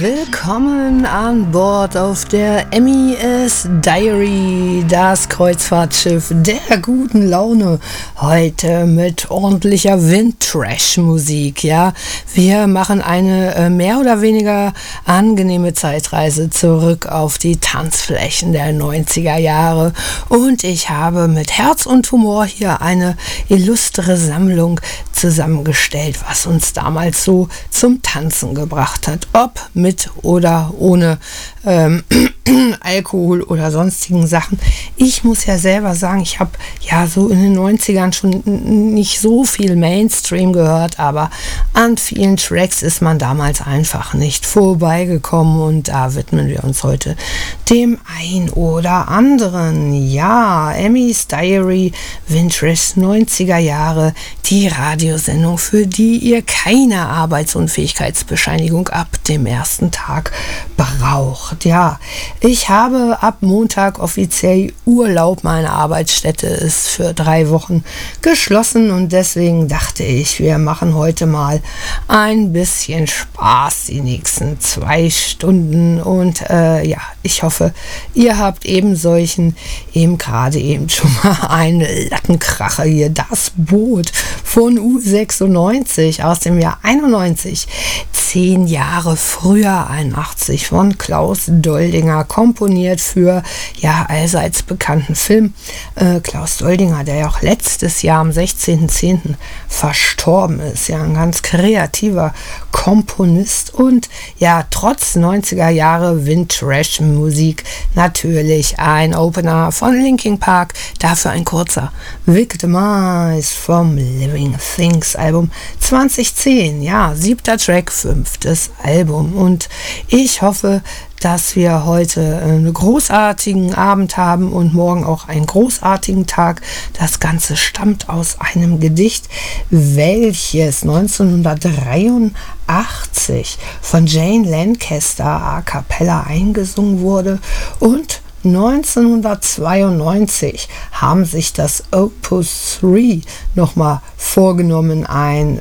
Willkommen an Bord auf der MES Diary, das Kreuzfahrtschiff der guten Laune. Heute mit ordentlicher Wind-Trash-Musik, ja. Wir machen eine mehr oder weniger angenehme Zeitreise zurück auf die Tanzflächen der 90er Jahre. Und ich habe mit Herz und Humor hier eine illustre Sammlung zusammengestellt, was uns damals so zum Tanzen gebracht hat. Ob mit oder ohne Alkohol oder sonstigen Sachen. Ich muss ja selber sagen, ich habe ja so in den 90ern schon nicht so viel Mainstream gehört, aber an vielen Tracks ist man damals einfach nicht vorbeigekommen und da widmen wir uns heute dem ein oder anderen. Ja, MES Diary, Windrush 90er Jahre, die Radiosendung, für die ihr keine Arbeitsunfähigkeitsbescheinigung ab dem ersten Tag braucht. Ja, ich habe ab Montag offiziell Urlaub. Meine Arbeitsstätte ist für 3 Wochen geschlossen und deswegen dachte ich, wir machen heute mal ein bisschen Spaß die nächsten 2 Stunden und ja, ich hoffe, ihr habt eben gerade schon mal einen Lattenkracher hier, das Boot von U96 aus dem Jahr 91, 10 Jahre früher, 81, von Klaus Doldinger, komponiert für ja allseits bekannten Film. Klaus Doldinger, der ja auch letztes Jahr am 16.10. verstorben ist, ja, ein ganz kreativer Komponist und ja, trotz 90er Jahre Wind-Trash-Musik natürlich ein Opener von Linkin Park, dafür ein kurzer Victimize vom Living Things Album 2010, ja, 7. Track, 5. Album und ich hoffe, dass wir heute einen großartigen Abend haben und morgen auch einen großartigen Tag. Das Ganze stammt aus einem Gedicht, welches 1983 von Jane Lancaster a cappella eingesungen wurde und 1992 haben sich das Opus 3 nochmal vorgenommen, ein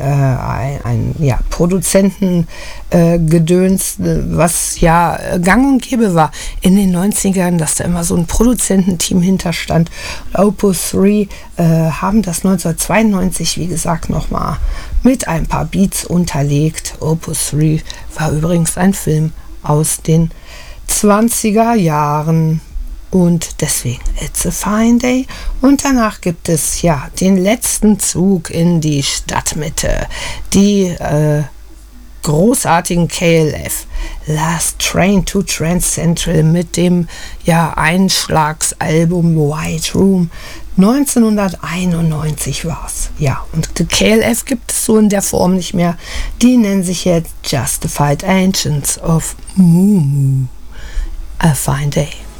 Produzentengedöns, was ja gang und gäbe war in den 90ern, dass da immer so ein Produzententeam hinterstand. Opus 3 haben das 1992, wie gesagt, nochmal mit ein paar Beats unterlegt. Opus 3 war übrigens ein Film aus den 20er Jahren. Und deswegen It's a Fine Day. Und danach gibt es ja den letzten Zug in die Stadtmitte. Die großartigen KLF. Last Train to Trans Central mit dem ja Einschlagsalbum White Room. 1991 war's. Ja, und die KLF gibt es so in der Form nicht mehr. Die nennen sich jetzt Justified Ancients of Mumu. A Fine Day.